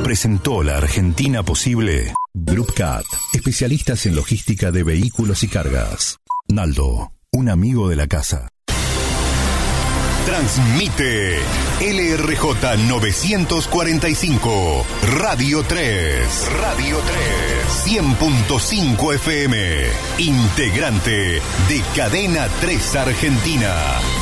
presentó la Argentina posible. Group Cat, especialistas en logística de vehículos y cargas. Naldo, un amigo de la casa. Transmite LRJ 945, Radio 3, 100.5 FM, integrante de Cadena 3 Argentina.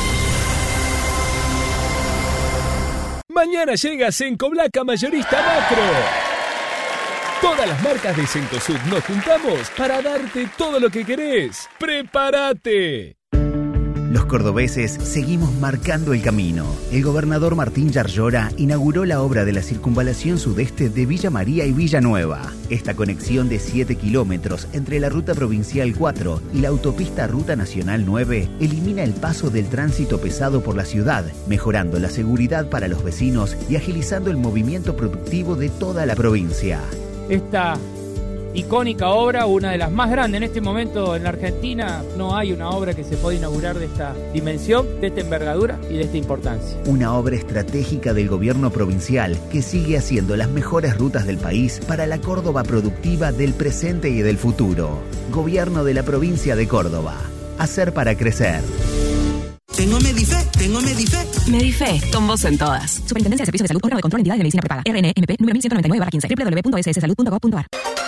Mañana llega Sencoblaca Mayorista Macro. Todas las marcas de Cencosud nos juntamos para darte todo lo que querés. ¡Prepárate! Los cordobeses seguimos marcando el camino. El gobernador Martín Yarlora inauguró la obra de la circunvalación sudeste de Villa María y Villanueva. Esta conexión de 7 kilómetros entre la Ruta Provincial 4 y la autopista Ruta Nacional 9 elimina el paso del tránsito pesado por la ciudad, mejorando la seguridad para los vecinos y agilizando el movimiento productivo de toda la provincia. Esta icónica obra, una de las más grandes en este momento en la Argentina. No hay una obra que se pueda inaugurar de esta dimensión, de esta envergadura y de esta importancia. Una obra estratégica del gobierno provincial que sigue haciendo las mejores rutas del país para la Córdoba productiva del presente y del futuro. Gobierno de la provincia de Córdoba. Hacer para crecer. Tengo Medife. Medife, con vos en todas. Superintendencia de Servicios de Salud, órgano de control, entidades de medicina prepaga. RNMP, número 1199/15, www.sssalud.gov.ar.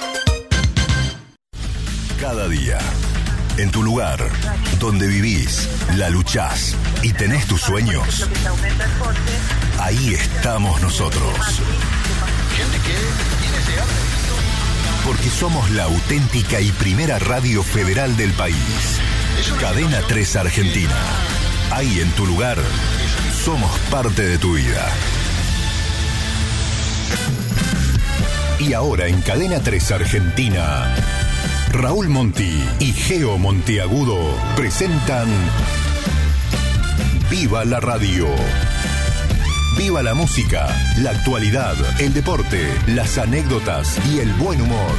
Cada día, en tu lugar, donde vivís, la luchás y tenés tus sueños, ahí estamos nosotros. Porque somos la auténtica y primera radio federal del país. Cadena 3 Argentina. Ahí en tu lugar, somos parte de tu vida. Y ahora en Cadena 3 Argentina, Raúl Monti y Geo Monteagudo presentan Viva la Radio. Viva la música, la actualidad, el deporte, las anécdotas y el buen humor.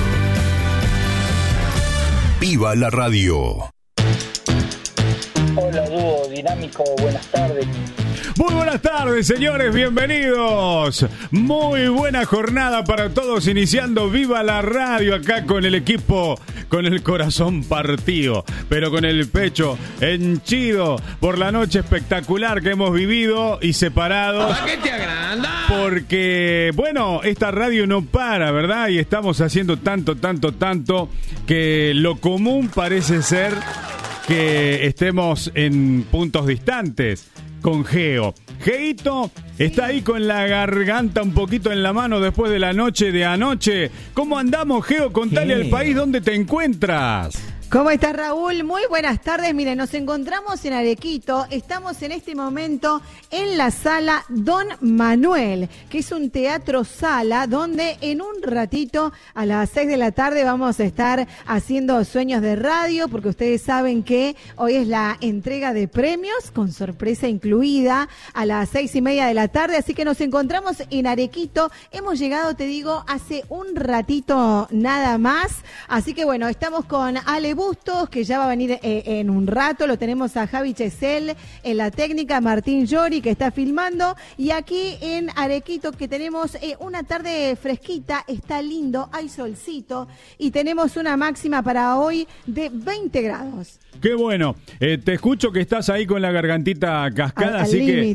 Viva la Radio. Hola, dúo dinámico, buenas tardes. Muy buenas tardes, señores, bienvenidos. Muy buena jornada para todos, iniciando Viva la Radio acá con el equipo, con el corazón partido, pero con el pecho henchido por la noche espectacular que hemos vivido y separados. ¿Para qué te agranda? Porque, bueno, esta radio no para, ¿verdad? Y estamos haciendo tanto, que lo común parece ser que estemos en puntos distantes con Geo. Geito está ahí con la garganta un poquito en la mano después de la noche de anoche. ¿Cómo andamos, Geo? Contale al país dónde te encuentras. ¿Cómo estás, Raúl? Muy buenas tardes. Miren, nos encontramos en Arequito. Estamos en este momento en la sala Don Manuel, que es un teatro sala donde en un ratito a las 6 de la tarde vamos a estar haciendo Sueños de Radio, porque ustedes saben que hoy es la entrega de premios con sorpresa incluida a las 6:30 de la tarde. Así que nos encontramos en Arequito. Hemos llegado, te digo, hace un ratito nada más. Así que bueno, estamos con Ale Bustos, que ya va a venir en un rato. Lo tenemos a Javi Chesel en la técnica, Martín Llori, que está filmando, y aquí en Arequito, que tenemos una tarde fresquita, está lindo, hay solcito, y tenemos una máxima para hoy de 20 grados. Qué bueno, te escucho que estás ahí con la gargantita cascada, así que